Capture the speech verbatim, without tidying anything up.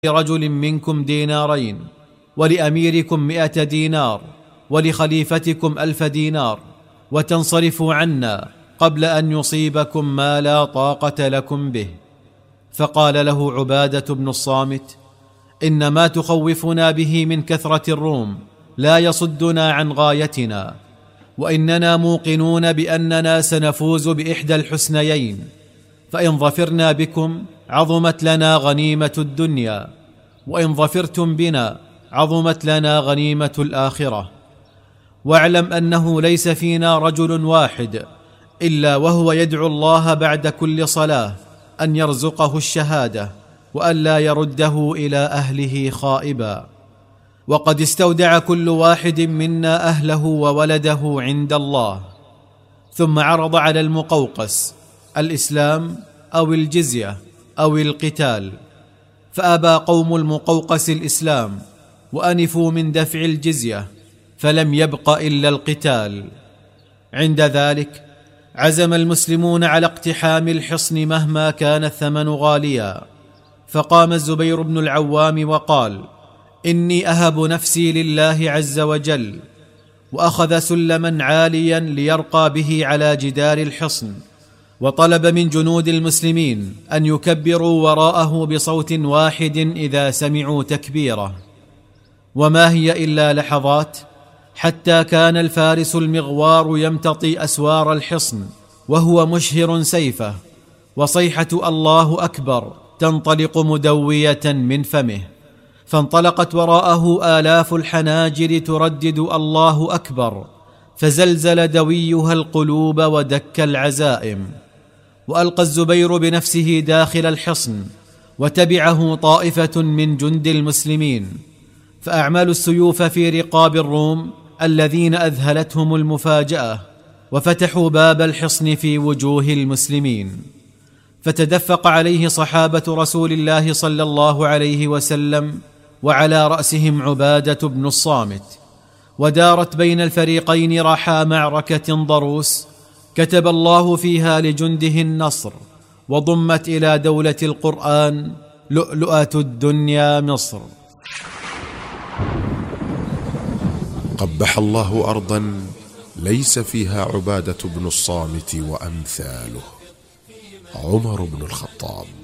لرجل منكم دينارين، ولأميركم مئة دينار، ولخليفتكم ألف دينار، وتنصرفوا عنا قبل أن يصيبكم ما لا طاقة لكم به. فقال له عبادة بن الصامت: إن ما تخوفنا به من كثرة الروم لا يصدنا عن غايتنا، وإننا موقنون بأننا سنفوز بإحدى الحسنيين، فإن ظفرنا بكم عظمت لنا غنيمة الدنيا، وإن ظفرتم بنا عظمت لنا غنيمة الآخرة. واعلم أنه ليس فينا رجل واحد إلا وهو يدعو الله بعد كل صلاة أن يرزقه الشهادة، وأن لا يرده إلى أهله خائبا. وقد استودع كل واحد منا أهله وولده عند الله. ثم عرض على المقوقس الإسلام أو الجزية أو القتال، فأبى قوم المقوقس الإسلام، وأنفوا من دفع الجزية، فلم يبق إلا القتال. عند ذلك عزم المسلمون على اقتحام الحصن مهما كان الثمن غاليا، فقام الزبير بن العوام وقال: إني أهب نفسي لله عز وجل. وأخذ سلما عاليا ليرقى به على جدار الحصن، وطلب من جنود المسلمين أن يكبروا وراءه بصوت واحد إذا سمعوا تكبيره. وما هي إلا لحظات حتى كان الفارس المغوار يمتطي أسوار الحصن وهو مشهر سيفه، وصيحة الله أكبر تنطلق مدوية من فمه، فانطلقت وراءه آلاف الحناجر تردد الله أكبر، فزلزل دويها القلوب ودك العزائم. وألقى الزبير بنفسه داخل الحصن، وتبعه طائفة من جند المسلمين، فأعملوا السيوف في رقاب الروم الذين أذهلتهم المفاجأة، وفتحوا باب الحصن في وجوه المسلمين. فتدفق عليه صحابة رسول الله صلى الله عليه وسلم، وعلى رأسهم عبادة بن الصامت. ودارت بين الفريقين رحى معركة ضروس كتب الله فيها لجنده النصر، وضمت إلى دولة القرآن لؤلؤة الدنيا مصر. قبح الله أرضا ليس فيها عبادة بن الصامت وأمثاله. عمر بن الخطاب.